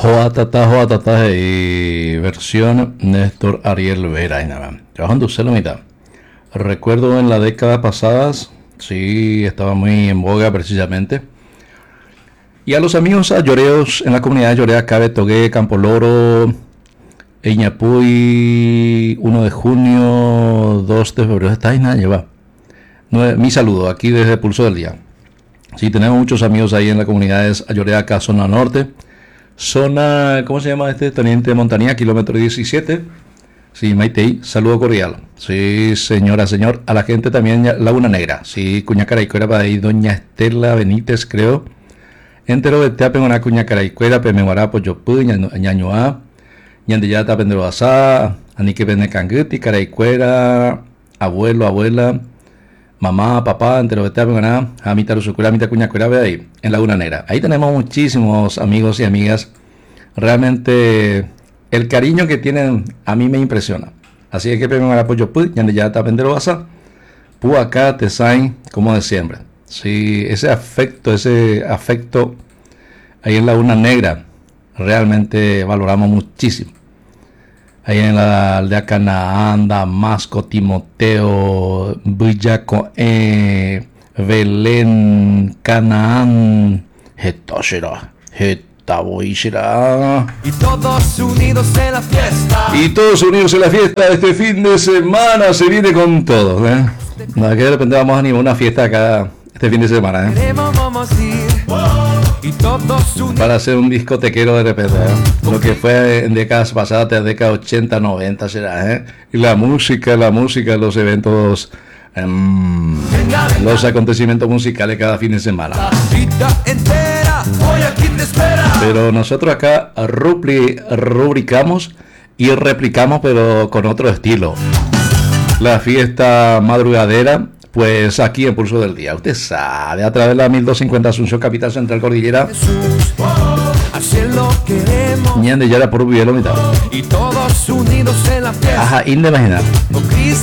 Joatata y versión Néstor Ariel Vera y nada. Trabajando usted la mitad. Recuerdo en la década pasadas, sí, estaba muy en boga precisamente. Y a los amigos ayoreos en la comunidad de Llorea, Cabe, Togué, Campo Loro, Iñapuy, 1 de junio, 2 de febrero, está ahí nada, lleva. Mi saludo aquí desde Pulso del Día. Sí, tenemos muchos amigos ahí en la comunidad de Ayorea, acá, zona norte. Zona, ¿cómo se llama este? Teniente Montanía, kilómetro 17. Sí, Maitei, saludo cordial. Sí, señora, señor. A la gente también, Laguna Negra. Sí, Cuñacaraicuera, para ahí, doña Estela Benítez, creo. Entero de Teape, una Cuñacaraicuera, Pemeguará, Poyopú, Ñañoá, Ñandillata, Penderoazá, Anique, Penecanguti, Caraicuera, abuelo, abuela, mamá, papá, entero de Teape, una Amita, Rusucura, Amita, Cuñacuera, ve ahí, en Laguna Negra. Ahí tenemos muchísimos amigos y amigas. Realmente el cariño que tienen a mí me impresiona. Así es que Pemeguará, Poyopú, Ñandillata, Penderoazá, Puacá, Tesain, como de siempre. Sí, ese afecto ahí en Laguna Negra, realmente valoramos muchísimo. Ahí en la aldea Canaán, Damasco, Timoteo, Villaco, Belén, Canaán, Getoshira, Getaboishira. Y todos unidos en la fiesta. Y todos unidos en la fiesta. Este fin de semana se viene con todo, ¿eh? No, que de repente vamos a animar una fiesta acá este fin de semana, ¿eh? Vamos a ir, y todos unidos. Para hacer un discotequero de repente, ¿eh? Lo que fue en décadas pasadas, de década 80, 90 será, ¿eh? Y la música, los eventos, los acontecimientos musicales cada fin de semana. La vida entera, hoy aquí te espera. Pero nosotros acá rubricamos y replicamos, pero con otro estilo. La fiesta madrugadera, pues aquí en Pulso del Día. Usted sabe, a través de la 1250 Asunción, capital central cordillera. Jesús, así lo queremos. Ñande ya era por vivir la mitad. Y todos unidos en la fiesta. Ajá, inimaginar. Oh, Cristo.